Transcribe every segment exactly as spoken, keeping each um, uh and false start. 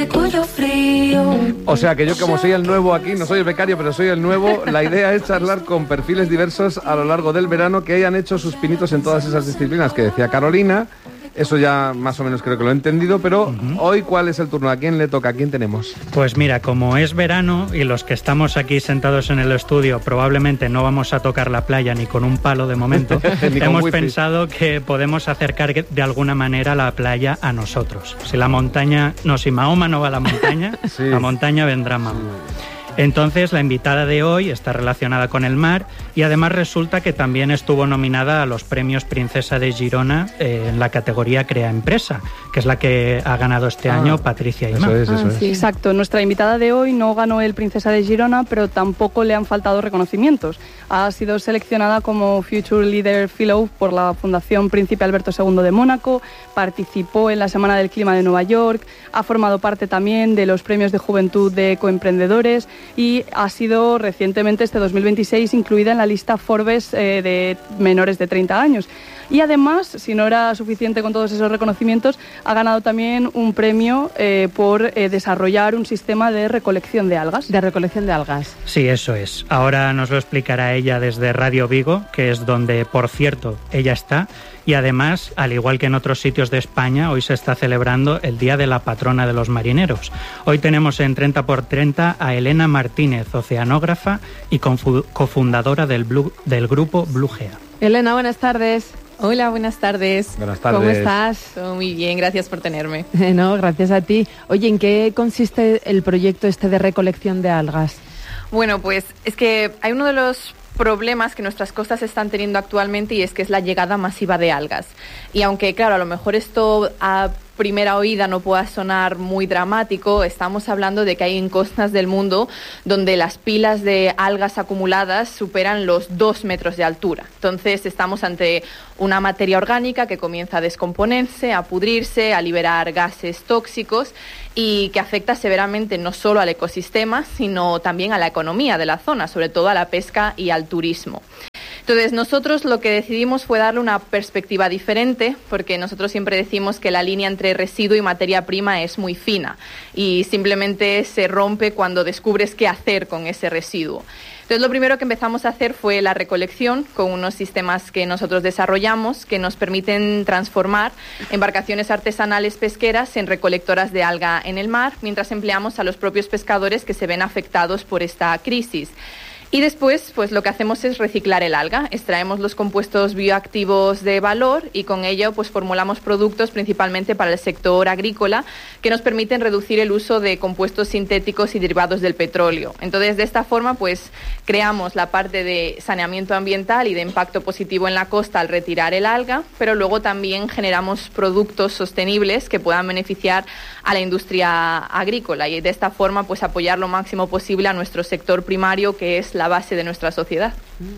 O sea que yo, como soy el nuevo aquí, no soy el becario, pero soy el nuevo, la idea es charlar con perfiles diversos a lo largo del verano que hayan hecho sus pinitos en todas esas disciplinas que decía Carolina. Eso ya más o menos creo que lo he entendido, pero uh-huh. Hoy, ¿cuál es el turno? ¿A quién le toca? ¿A quién tenemos? Pues mira, como es verano y los que estamos aquí sentados en el estudio probablemente no vamos a tocar la playa ni con un palo de momento, hemos wifi. pensado que podemos acercar de alguna manera la playa a nosotros. Si la montaña, no, si Mahoma no va a la montaña, sí. La montaña vendrá a Mahoma. Sí. Entonces, la invitada de hoy está relacionada con el mar y además resulta que también estuvo nominada a los premios Princesa de Girona eh, en la categoría Crea Empresa, que es la que ha ganado este ah, año Patricia Imá. Eso es, eso ah, es. Sí, exacto. Nuestra invitada de hoy no ganó el Princesa de Girona, pero tampoco le han faltado reconocimientos. Ha sido seleccionada como Future Leader Fellow por la Fundación Príncipe Alberto segundo de Mónaco, participó en la Semana del Clima de Nueva York, ha formado parte también de los premios de juventud de ecoemprendedores y ha sido recientemente, este dos mil veintiséis, incluida en la lista Forbes eh, de menores de treinta años. Y además, si no era suficiente con todos esos reconocimientos, ha ganado también un premio eh, por eh, desarrollar un sistema de recolección de algas. De recolección de algas. Sí, eso es. Ahora nos lo explicará ella desde Radio Vigo, que es donde, por cierto, ella está. Y además, al igual que en otros sitios de España, hoy se está celebrando el Día de la Patrona de los Marineros. Hoy tenemos en treinta por treinta a Elena Martínez, oceanógrafa y cofundadora del, Blue, del grupo Blugea. Elena, buenas tardes. Hola, buenas tardes. Buenas tardes. ¿Cómo estás? Todo muy bien, gracias por tenerme. No, gracias a ti. Oye, ¿en qué consiste el proyecto este de recolección de algas? Bueno, pues es que hay uno de los problemas que nuestras costas están teniendo actualmente y es que es la llegada masiva de algas. Y aunque, claro, a lo mejor esto a primera oída no pueda sonar muy dramático, estamos hablando de que hay en costas del mundo donde las pilas de algas acumuladas superan los dos metros de altura. Entonces estamos ante una materia orgánica que comienza a descomponerse, a pudrirse, a liberar gases tóxicos y que afecta severamente no solo al ecosistema, sino también a la economía de la zona, sobre todo a la pesca y al turismo. Entonces, nosotros lo que decidimos fue darle una perspectiva diferente, porque nosotros siempre decimos que la línea entre residuo y materia prima es muy fina y simplemente se rompe cuando descubres qué hacer con ese residuo. Entonces, lo primero que empezamos a hacer fue la recolección con unos sistemas que nosotros desarrollamos que nos permiten transformar embarcaciones artesanales pesqueras en recolectoras de alga en el mar, mientras empleamos a los propios pescadores que se ven afectados por esta crisis. Y después, pues lo que hacemos es reciclar el alga, extraemos los compuestos bioactivos de valor y con ello pues formulamos productos principalmente para el sector agrícola que nos permiten reducir el uso de compuestos sintéticos y derivados del petróleo. Entonces, de esta forma, pues creamos la parte de saneamiento ambiental y de impacto positivo en la costa al retirar el alga, pero luego también generamos productos sostenibles que puedan beneficiar a la industria agrícola y de esta forma pues apoyar lo máximo posible a nuestro sector primario, que es la base de nuestra sociedad.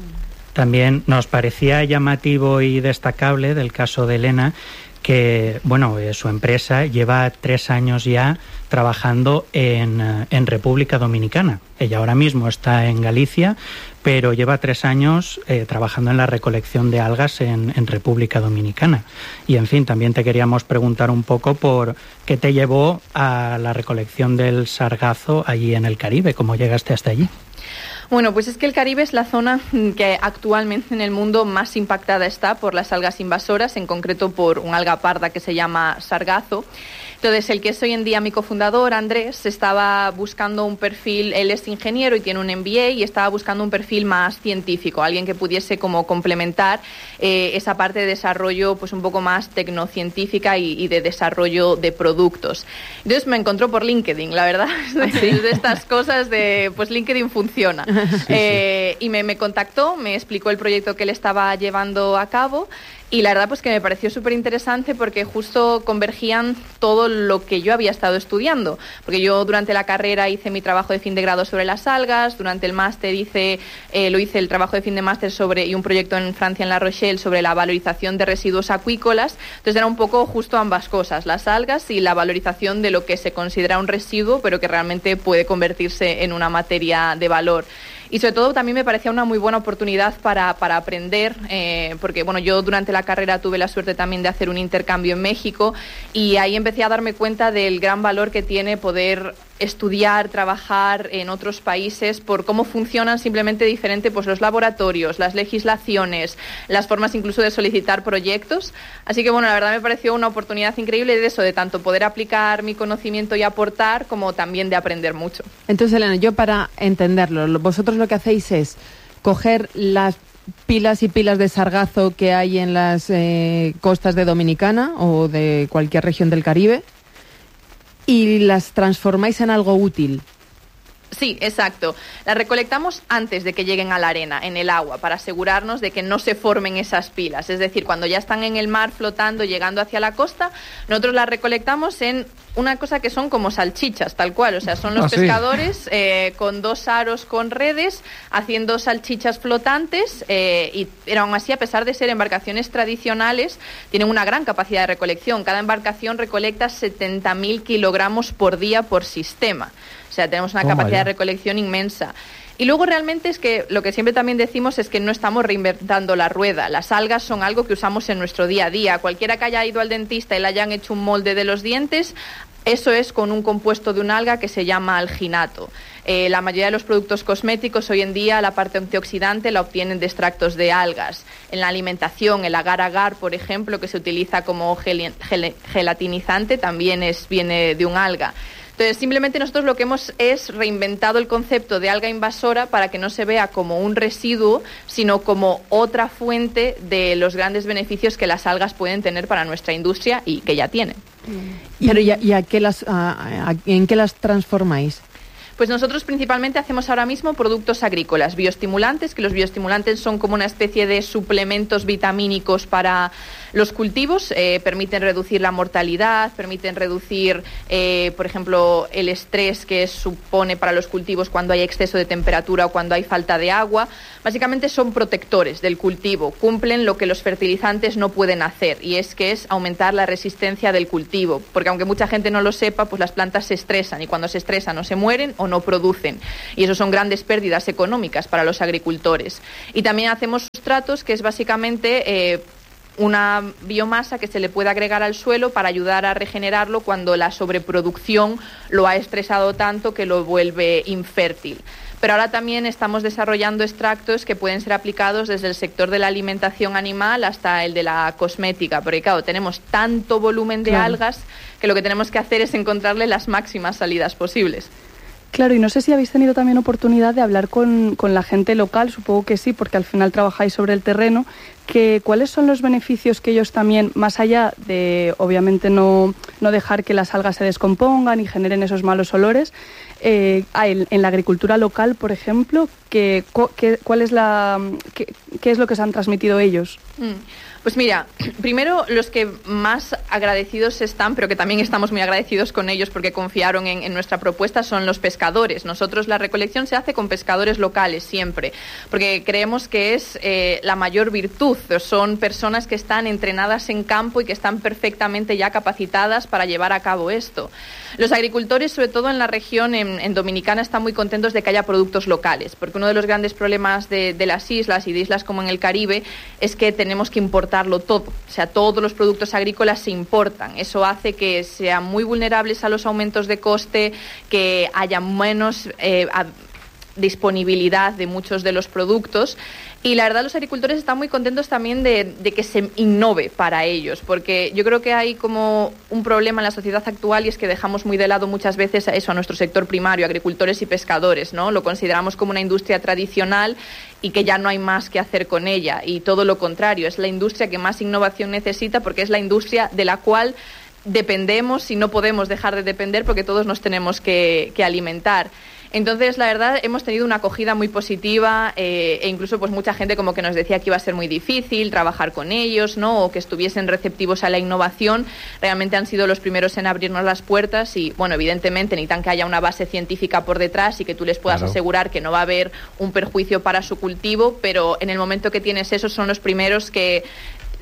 También nos parecía llamativo y destacable del caso de Elena que, bueno, eh, su empresa lleva tres años ya trabajando en, en República Dominicana. Ella ahora mismo está en Galicia, pero lleva tres años eh, trabajando en la recolección de algas en, en República Dominicana. Y, en fin, también te queríamos preguntar un poco por qué te llevó a la recolección del sargazo allí en el Caribe, cómo llegaste hasta allí. Bueno, pues es que el Caribe es la zona que actualmente en el mundo más impactada está por las algas invasoras, en concreto por un alga parda que se llama sargazo. Entonces, el que es hoy en día mi cofundador, Andrés, estaba buscando un perfil, él es ingeniero y tiene un M B A, y estaba buscando un perfil más científico, alguien que pudiese como complementar eh, esa parte de desarrollo pues un poco más tecnocientífica y, y de desarrollo de productos. Entonces me encontró por LinkedIn, la verdad, ¿sí? de estas cosas de, pues LinkedIn funciona. Sí, eh, sí. Y me, me contactó, me explicó el proyecto que él estaba llevando a cabo. Y la verdad pues que me pareció súper interesante porque justo convergían todo lo que yo había estado estudiando. Porque yo durante la carrera hice mi trabajo de fin de grado sobre las algas, durante el máster hice, eh, lo hice el trabajo de fin de máster sobre y un proyecto en Francia, en La Rochelle, sobre la valorización de residuos acuícolas. Entonces era un poco justo ambas cosas, las algas y la valorización de lo que se considera un residuo, pero que realmente puede convertirse en una materia de valor. y sobre todo también me parecía una muy buena oportunidad para, para aprender, eh, porque bueno, yo durante la carrera tuve la suerte también de hacer un intercambio en México y ahí empecé a darme cuenta del gran valor que tiene poder estudiar, trabajar en otros países por cómo funcionan simplemente diferente pues los laboratorios, las legislaciones, las formas incluso de solicitar proyectos. Así que bueno, la verdad me pareció una oportunidad increíble de eso, de tanto poder aplicar mi conocimiento y aportar, como también de aprender mucho. Entonces, Elena, yo para entenderlo, vosotros lo que hacéis es coger las pilas y pilas de sargazo que hay en las eh, costas de Dominicana o de cualquier región del Caribe y las transformáis en algo útil. Sí, exacto. Las recolectamos antes de que lleguen a la arena, en el agua, para asegurarnos de que no se formen esas pilas. Es decir, cuando ya están en el mar flotando, llegando hacia la costa, nosotros las recolectamos en una cosa que son como salchichas, tal cual. O sea, son los ¿Ah, sí? pescadores eh, con dos aros con redes, haciendo salchichas flotantes, eh, y pero aún así, a pesar de ser embarcaciones tradicionales, tienen una gran capacidad de recolección. Cada embarcación recolecta setenta mil kilogramos por día por sistema. O sea, tenemos una Toma capacidad ya. de recolección inmensa. Y luego realmente es que lo que siempre también decimos es que no estamos reinventando la rueda. Las algas son algo que usamos en nuestro día a día. Cualquiera que haya ido al dentista y le hayan hecho un molde de los dientes, eso es con un compuesto de un alga que se llama alginato. Eh, la mayoría de los productos cosméticos hoy en día la parte antioxidante la obtienen de extractos de algas. En la alimentación, el agar-agar, por ejemplo, que se utiliza como gel- gel- gelatinizante, también es, viene de un alga. Entonces, simplemente nosotros lo que hemos es reinventado el concepto de alga invasora para que no se vea como un residuo, sino como otra fuente de los grandes beneficios que las algas pueden tener para nuestra industria y que ya tienen. Pero ¿y, a, y a qué las, a, a, en qué las transformáis? Pues nosotros principalmente hacemos ahora mismo productos agrícolas, bioestimulantes, que los bioestimulantes son como una especie de suplementos vitamínicos para los cultivos, eh, permiten reducir la mortalidad, permiten reducir, eh, por ejemplo, el estrés que supone para los cultivos cuando hay exceso de temperatura o cuando hay falta de agua. Básicamente son protectores del cultivo, cumplen lo que los fertilizantes no pueden hacer, y es que es aumentar la resistencia del cultivo, porque aunque mucha gente no lo sepa, pues las plantas se estresan, y cuando se estresan o se mueren o no producen, y eso son grandes pérdidas económicas para los agricultores. Y también hacemos sustratos, que es básicamente eh, una biomasa que se le puede agregar al suelo para ayudar a regenerarlo cuando la sobreproducción lo ha estresado tanto que lo vuelve infértil. Pero ahora también estamos desarrollando extractos que pueden ser aplicados desde el sector de la alimentación animal hasta el de la cosmética, porque claro, tenemos tanto volumen de Claro. algas que lo que tenemos que hacer es encontrarle las máximas salidas posibles. Claro, y no sé si habéis tenido también oportunidad de hablar con, con la gente local, supongo que sí, porque al final trabajáis sobre el terreno, que cuáles son los beneficios que ellos también, más allá de obviamente no, no dejar que las algas se descompongan y generen esos malos olores, eh, hay en la agricultura local, por ejemplo, que, que, ¿cuál es la, qué, qué es lo que os han transmitido ellos? Mm. Pues mira, primero los que más agradecidos están, pero que también estamos muy agradecidos con ellos porque confiaron en, en nuestra propuesta, son los pescadores. Nosotros la recolección se hace con pescadores locales siempre, porque creemos que es eh, la mayor virtud. Son personas que están entrenadas en campo y que están perfectamente ya capacitadas para llevar a cabo esto. Los agricultores, sobre todo en la región, en, en Dominicana, están muy contentos de que haya productos locales, porque uno de los grandes problemas de, de las islas y de islas como en el Caribe es que tenemos que importarlo todo. O sea, todos los productos agrícolas se importan. Eso hace que sean muy vulnerables a los aumentos de coste, que haya menos eh, a, disponibilidad de muchos de los productos. Y la verdad, los agricultores están muy contentos también de, de que se innove para ellos, porque yo creo que hay como un problema en la sociedad actual, y es que dejamos muy de lado muchas veces a eso, a nuestro sector primario, agricultores y pescadores, ¿no? Lo consideramos como una industria tradicional y que ya no hay más que hacer con ella, y todo lo contrario, es la industria que más innovación necesita, porque es la industria de la cual dependemos y no podemos dejar de depender, porque todos nos tenemos que, que alimentar. Entonces, la verdad, hemos tenido una acogida muy positiva, eh, e incluso pues mucha gente como que nos decía que iba a ser muy difícil trabajar con ellos, ¿no? O que estuviesen receptivos a la innovación. Realmente han sido los primeros en abrirnos las puertas y, bueno, evidentemente necesitan que haya una base científica por detrás y que tú les puedas Claro. asegurar que no va a haber un perjuicio para su cultivo, pero en el momento que tienes eso son los primeros que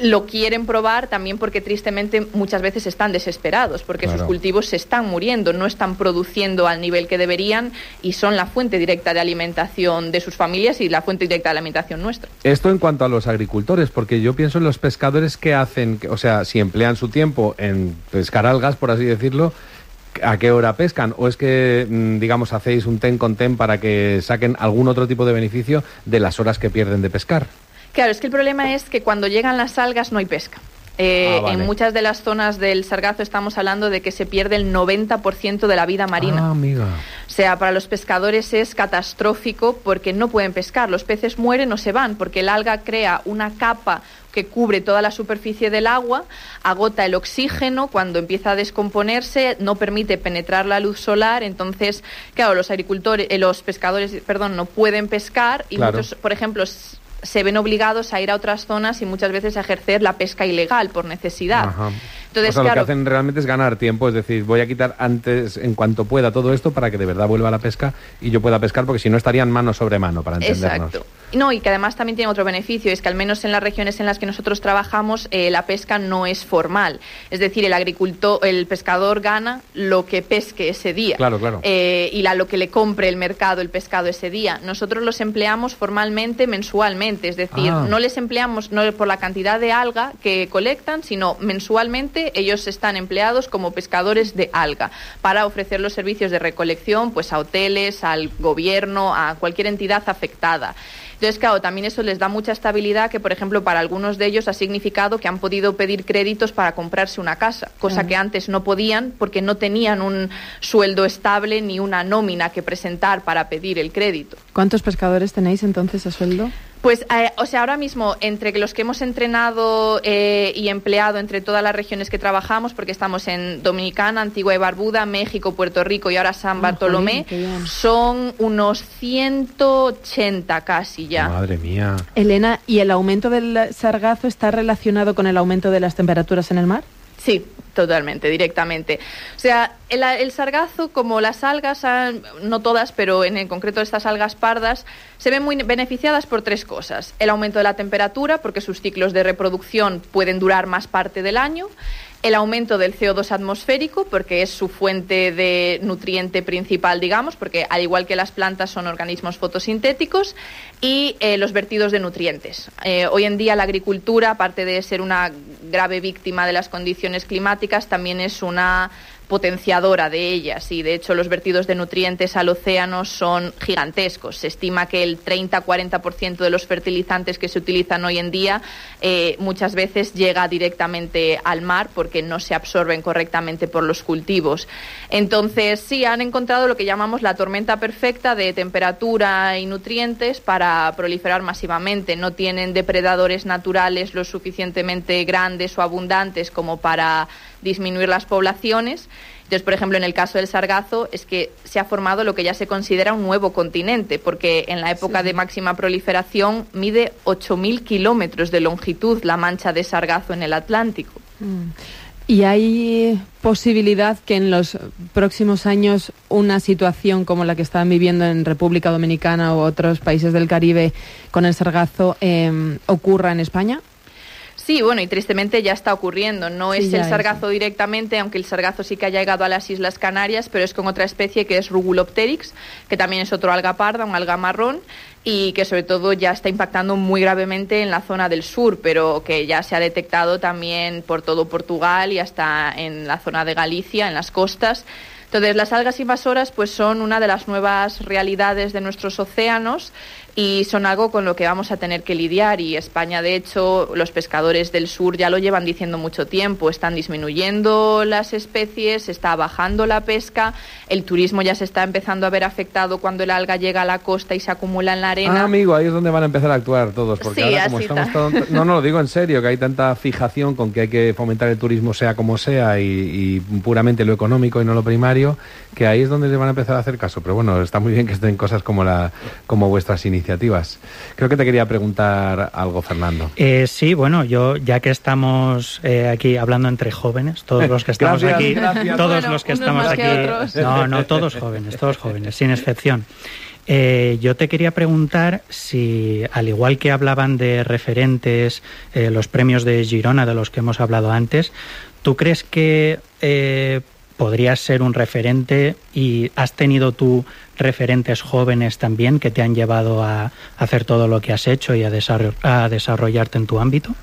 lo quieren probar también porque tristemente muchas veces están desesperados porque claro. sus cultivos se están muriendo, no están produciendo al nivel que deberían y son la fuente directa de alimentación de sus familias y la fuente directa de alimentación nuestra. Esto en cuanto a los agricultores, porque yo pienso en los pescadores que hacen, o sea, si emplean su tiempo en pescar algas, por así decirlo, ¿a qué hora pescan? ¿O es que, digamos, hacéis un ten con ten para que saquen algún otro tipo de beneficio de las horas que pierden de pescar? Claro, es que el problema es que cuando llegan las algas no hay pesca. Eh, ah, vale. En muchas de las zonas del Sargazo estamos hablando de que se pierde el noventa por ciento de la vida marina. Ah, amiga. O sea, para los pescadores es catastrófico porque no pueden pescar. Los peces mueren o se van porque el alga crea una capa que cubre toda la superficie del agua, agota el oxígeno cuando empieza a descomponerse, no permite penetrar la luz solar, entonces, claro, los agricultores, eh, los pescadores, perdón, no pueden pescar y claro. muchos, por ejemplo, se ven obligados a ir a otras zonas y muchas veces a ejercer la pesca ilegal por necesidad. Ajá. Entonces, o sea, claro, lo que hacen realmente es ganar tiempo, es decir, voy a quitar antes, en cuanto pueda, todo esto para que de verdad vuelva a la pesca y yo pueda pescar, porque si no estarían mano sobre mano, para entendernos. Exacto. No, y que además también tiene otro beneficio, es que al menos en las regiones en las que nosotros trabajamos, eh, la pesca no es formal. Es decir, el agricultor, el pescador gana lo que pesque ese día. Claro, claro. Eh, y la, lo que le compre el mercado el pescado ese día. Nosotros los empleamos formalmente mensualmente, es decir, ah. no les empleamos no por la cantidad de alga que colectan, sino mensualmente ellos están empleados como pescadores de alga para ofrecer los servicios de recolección pues a hoteles, al gobierno, a cualquier entidad afectada. Entonces, claro, también eso les da mucha estabilidad que, por ejemplo, para algunos de ellos ha significado que han podido pedir créditos para comprarse una casa, cosa uh-huh. que antes no podían porque no tenían un sueldo estable ni una nómina que presentar para pedir el crédito. ¿Cuántos pescadores tenéis entonces a sueldo? Pues, eh, o sea, ahora mismo, entre los que hemos entrenado eh, y empleado entre todas las regiones que trabajamos, porque estamos en Dominicana, Antigua y Barbuda, México, Puerto Rico y ahora San Bartolomé, oh, son unos ciento ochenta casi ya. Madre mía. Elena, ¿y el aumento del sargazo está relacionado con el aumento de las temperaturas en el mar? Sí, totalmente, directamente. O sea, el, el sargazo, como las algas, no todas, pero en el concreto estas algas pardas, se ven muy beneficiadas por tres cosas. El aumento de la temperatura, porque sus ciclos de reproducción pueden durar más parte del año. El aumento del C O dos atmosférico, porque es su fuente de nutriente principal, digamos, porque al igual que las plantas son organismos fotosintéticos, y eh, los vertidos de nutrientes. Eh, hoy en día la agricultura, aparte de ser una grave víctima de las condiciones climáticas, también es una potenciadora de ellas y de hecho los vertidos de nutrientes al océano son gigantescos. Se estima que el treinta a cuarenta por ciento de los fertilizantes que se utilizan hoy en día eh, muchas veces llega directamente al mar porque no se absorben correctamente por los cultivos. Entonces sí, han encontrado lo que llamamos la tormenta perfecta de temperatura y nutrientes para proliferar masivamente. No tienen depredadores naturales lo suficientemente grandes o abundantes como para disminuir las poblaciones. Entonces, por ejemplo, en el caso del sargazo es que se ha formado lo que ya se considera un nuevo continente, porque en la época sí. de máxima proliferación mide ocho mil kilómetros de longitud la mancha de sargazo en el Atlántico. ¿Y hay posibilidad que en los próximos años una situación como la que están viviendo en República Dominicana u otros países del Caribe con el sargazo eh, ocurra en España? Sí, bueno, y tristemente ya está ocurriendo. No es sí, el sargazo es. directamente, aunque el sargazo sí que ha llegado a las Islas Canarias, pero es con otra especie que es Rugulopteryx, que también es otro alga parda, un alga marrón, y que sobre todo ya está impactando muy gravemente en la zona del sur, pero que ya se ha detectado también por todo Portugal y hasta en la zona de Galicia, en las costas. Entonces, las algas invasoras pues son una de las nuevas realidades de nuestros océanos y son algo con lo que vamos a tener que lidiar, y España, de hecho, los pescadores del sur ya lo llevan diciendo mucho tiempo, están disminuyendo las especies, está bajando la pesca, el turismo ya se está empezando a ver afectado cuando el alga llega a la costa y se acumula en la arena. Ah, amigo, ahí es donde van a empezar a actuar todos, porque sí, ahora como estamos ta- todo... No, no, lo digo en serio, que hay tanta fijación con que hay que fomentar el turismo sea como sea y, y puramente lo económico y no lo primario. Mario, que ahí es donde le van a empezar a hacer caso. Pero bueno, está muy bien que estén cosas como la como vuestras iniciativas. Creo que te quería preguntar algo, Fernando. Eh, sí, bueno, yo ya que estamos eh, aquí hablando entre jóvenes, todos los que estamos Gracias, aquí, gracias. todos Bueno, los que unos estamos más aquí, que otros. no, no, todos jóvenes, todos jóvenes, sin excepción. Eh, yo te quería preguntar si, al igual que hablaban de referentes, eh, los premios de Girona de los que hemos hablado antes, ¿tú crees que eh, podrías ser un referente y has tenido tú referentes jóvenes también que te han llevado a hacer todo lo que has hecho y a, desarroll- a desarrollarte en tu ámbito?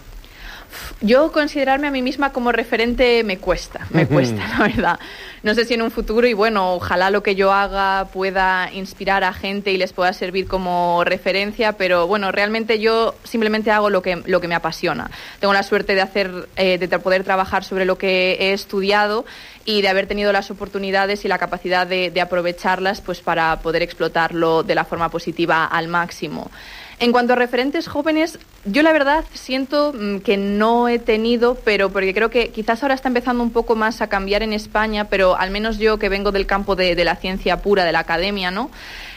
Yo considerarme a mí misma como referente me cuesta, me cuesta, la verdad. No sé si en un futuro, y bueno, ojalá lo que yo haga pueda inspirar a gente y les pueda servir como referencia, pero bueno, realmente yo simplemente hago lo que, lo que me apasiona. Tengo la suerte de hacer, eh, de poder trabajar sobre lo que he estudiado y de haber tenido las oportunidades y la capacidad de, de aprovecharlas pues para poder explotarlo de la forma positiva al máximo. En cuanto a referentes jóvenes, yo la verdad siento que no he tenido, pero porque creo que quizás ahora está empezando un poco más a cambiar en España, pero al menos yo que vengo del campo de, de la ciencia pura, de la academia, ¿no?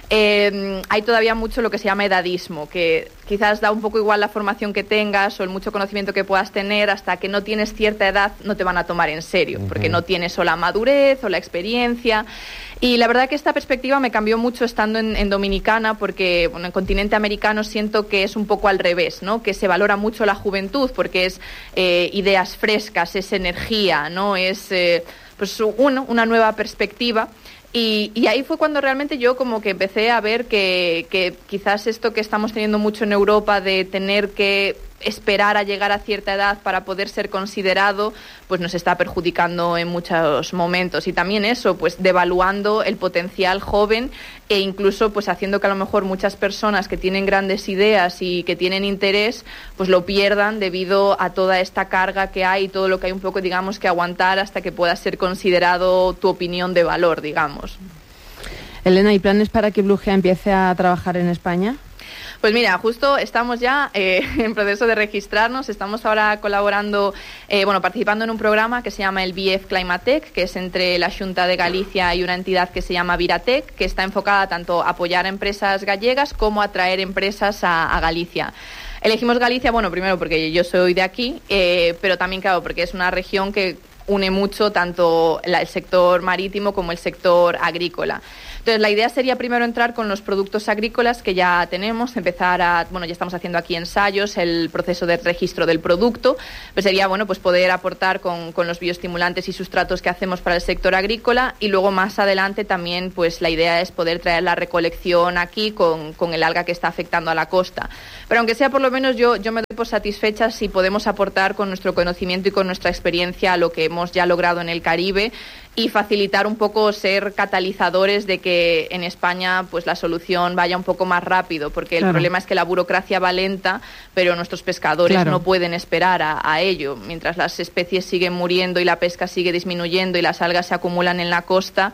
Eh, hay todavía mucho lo que se llama edadismo, que quizás da un poco igual la formación que tengas o el mucho conocimiento que puedas tener, hasta que no tienes cierta edad no te van a tomar en serio, uh-huh. porque no tienes o la madurez o la experiencia. Y la verdad que esta perspectiva me cambió mucho estando en, en Dominicana, porque bueno, en el continente americano siento que es un poco al revés, ¿no? Que se valora mucho la juventud porque es eh, ideas frescas, es energía, ¿no? Es eh, pues uno, una nueva perspectiva. Y, y ahí fue cuando realmente yo como que empecé a ver que, que quizás esto que estamos teniendo mucho en Europa de tener que esperar a llegar a cierta edad para poder ser considerado, pues nos está perjudicando en muchos momentos. Y también eso, pues devaluando el potencial joven e incluso pues haciendo que a lo mejor muchas personas que tienen grandes ideas y que tienen interés, pues lo pierdan debido a toda esta carga que hay y todo lo que hay un poco, digamos, que aguantar hasta que pueda ser considerado tu opinión de valor, digamos. Elena, ¿y planes para que Blugea empiece a trabajar en España? Pues mira, justo estamos ya eh, en proceso de registrarnos, estamos ahora colaborando, eh, bueno, participando en un programa que se llama el B F Climatec, que es entre la Xunta de Galicia y una entidad que se llama Viratec, que está enfocada tanto a apoyar a empresas gallegas como a atraer empresas a, a Galicia. Elegimos Galicia, bueno, primero porque yo soy de aquí, eh, pero también, claro, porque es una región que une mucho tanto la, el sector marítimo como el sector agrícola. Entonces, la idea sería primero entrar con los productos agrícolas que ya tenemos, empezar a, bueno, ya estamos haciendo aquí ensayos, el proceso de registro del producto, pues sería, bueno, pues poder aportar con, con los bioestimulantes y sustratos que hacemos para el sector agrícola y luego más adelante también, pues la idea es poder traer la recolección aquí con, con el alga que está afectando a la costa. Pero aunque sea por lo menos yo, yo me doy por satisfecha si podemos aportar con nuestro conocimiento y con nuestra experiencia lo que hemos ya logrado en el Caribe y facilitar un poco, ser catalizadores de que en España pues la solución vaya un poco más rápido, porque el claro. problema es que la burocracia va lenta, pero nuestros pescadores claro. no pueden esperar a, a ello. Mientras las especies siguen muriendo y la pesca sigue disminuyendo y las algas se acumulan en la costa,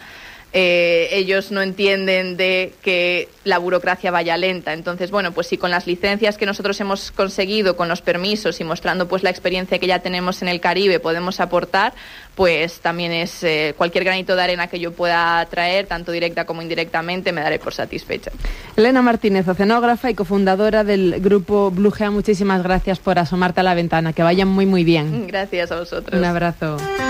Eh, ellos no entienden de que la burocracia vaya lenta. Entonces, bueno, pues si con las licencias que nosotros hemos conseguido, con los permisos y mostrando pues la experiencia que ya tenemos en el Caribe podemos aportar, pues también es eh, cualquier granito de arena que yo pueda traer, tanto directa como indirectamente, me daré por satisfecha. Elena Martínez, oceanógrafa y cofundadora del grupo Blugea, muchísimas gracias por asomarte a la ventana. Que vayan muy, muy bien. Gracias a vosotros. Un abrazo.